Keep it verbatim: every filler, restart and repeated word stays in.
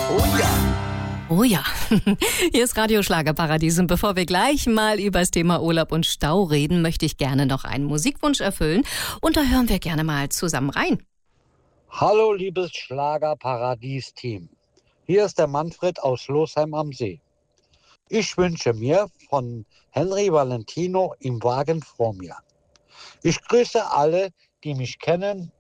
Oh ja. Oh ja, hier ist Radio Schlagerparadies und bevor wir gleich mal über das Thema Urlaub und Stau reden, möchte ich gerne noch einen Musikwunsch erfüllen und da hören wir gerne mal zusammen rein. Hallo liebes Schlagerparadies-Team. Hier ist der Manfred aus Losheim am See. Ich wünsche mir von Henry Valentino Im Wagen vor mir. Ich grüße alle, die mich kennen